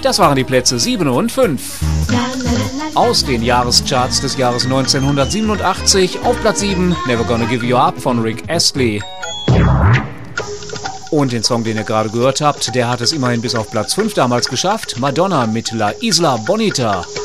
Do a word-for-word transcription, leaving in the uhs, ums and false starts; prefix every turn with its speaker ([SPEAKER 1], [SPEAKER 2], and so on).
[SPEAKER 1] Das waren die Plätze sieben und fünf. Aus den Jahrescharts des Jahres neunzehnhundertsiebenundachtzig auf Platz sieben Never Gonna Give You Up von Rick Astley. Und den Song, den ihr gerade gehört habt, der hat es immerhin bis auf Platz fünf damals geschafft. Madonna mit La Isla Bonita.